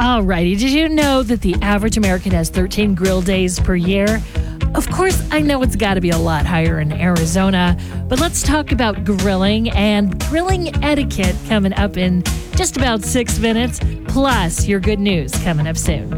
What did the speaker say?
Alrighty, did you know that the average American has 13 grill days per year? Of course, I know it's got to be a lot higher in Arizona, but let's talk about grilling and grilling etiquette coming up in just about 6 minutes, plus your good news coming up soon.